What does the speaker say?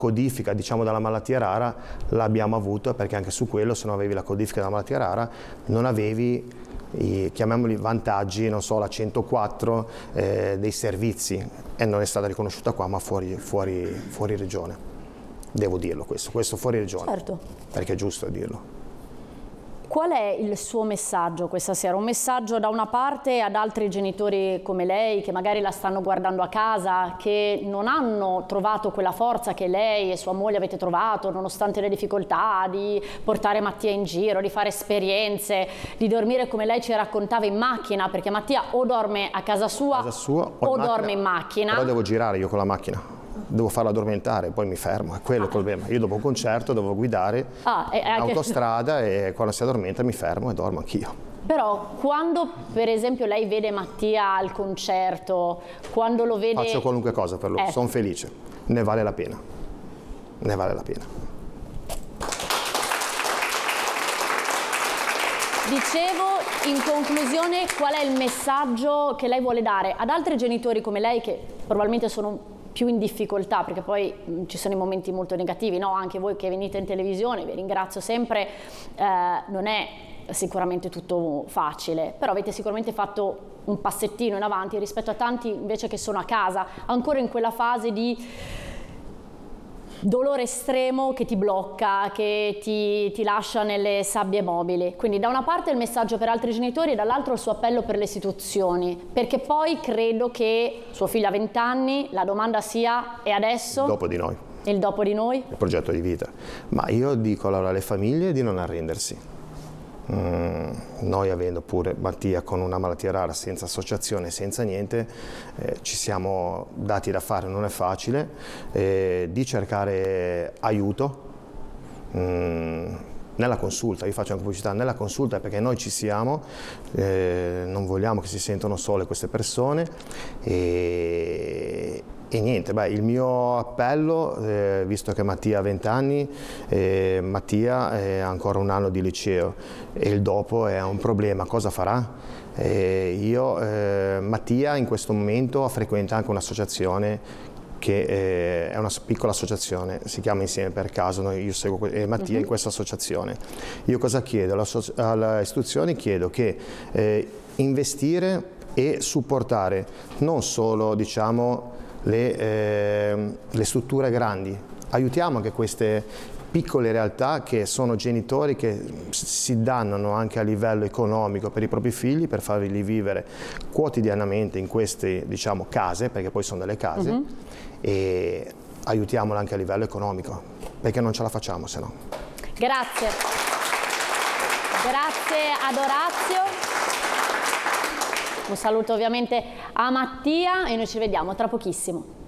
codifica, diciamo, della malattia rara l'abbiamo avuto, perché anche su quello, se non avevi la codifica della malattia rara, non avevi chiamiamoli vantaggi, non so, la 104 dei servizi, e non è stata riconosciuta qua, ma fuori regione. Devo dirlo questo fuori regione, certo, perché è giusto dirlo. Qual è il suo messaggio questa sera? Un messaggio da una parte ad altri genitori come lei, che magari la stanno guardando a casa, che non hanno trovato quella forza che lei e sua moglie avete trovato, nonostante le difficoltà di portare Mattia in giro, di fare esperienze, di dormire come lei ci raccontava in macchina, perché Mattia o dorme a casa sua o dorme in macchina. Però devo girare io con la macchina. Devo farlo addormentare, poi mi fermo, è quello il problema. Io dopo un concerto devo guidare autostrada e quando si addormenta mi fermo e dormo anch'io. Però quando per esempio lei vede Mattia al concerto, quando lo vede... Faccio qualunque cosa per lui, sono felice, ne vale la pena, ne vale la pena. Dicevo, in conclusione, qual è il messaggio che lei vuole dare ad altri genitori come lei che probabilmente sono più in difficoltà, perché poi ci sono i momenti molto negativi, no? Anche voi che venite in televisione, vi ringrazio sempre, non è sicuramente tutto facile, però avete sicuramente fatto un passettino in avanti rispetto a tanti invece che sono a casa, ancora in quella fase di dolore estremo che ti blocca, che ti lascia nelle sabbie mobili. Quindi da una parte il messaggio per altri genitori e dall'altro il suo appello per le istituzioni, perché poi credo che suo figlio ha 20 anni, la domanda sia: e adesso? Dopo di noi. Il dopo di noi? Il progetto di vita. Ma io dico allora alle famiglie di non arrendersi. Noi, avendo pure Mattia con una malattia rara, senza associazione, senza niente, ci siamo dati da fare, non è facile, di cercare aiuto nella consulta. Io faccio anche pubblicità nella consulta, perché noi ci siamo, non vogliamo che si sentano sole queste persone, e niente, il mio appello, visto che Mattia ha 20 anni, Mattia ha ancora un anno di liceo e il dopo è un problema, cosa farà? Mattia in questo momento frequenta anche un'associazione che è una piccola associazione, si chiama Insieme per Caso, io seguo Mattia in questa associazione. Io cosa chiedo? Alle istituzioni chiedo che investire e supportare non solo, diciamo, le strutture grandi, aiutiamo anche queste piccole realtà che sono genitori che si dannano anche a livello economico per i propri figli, per farli vivere quotidianamente in queste, diciamo, case, perché poi sono delle case, e aiutiamole anche a livello economico, perché non ce la facciamo se no. Grazie. Grazie ad Orazio. Un saluto ovviamente a Mattia e noi ci vediamo tra pochissimo.